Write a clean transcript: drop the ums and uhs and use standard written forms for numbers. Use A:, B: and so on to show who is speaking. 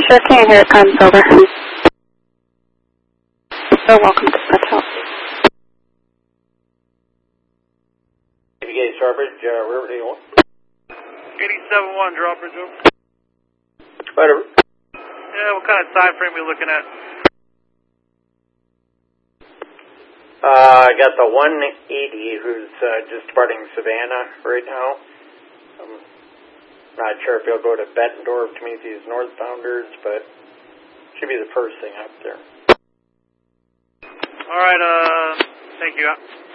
A: sure thing. Here it comes. Over. You're welcome to Petro.
B: Gate Starbridge, Riverdale.
C: 87-1, Drawbridge, over.
B: Whatever.
C: Yeah, what kind of time frame are we looking at?
B: I got the 180 who's just departing Savannah right now. I'm not sure if he'll go to Bettendorf to meet these northbounders, but should be the first thing up there.
C: All right, thank you.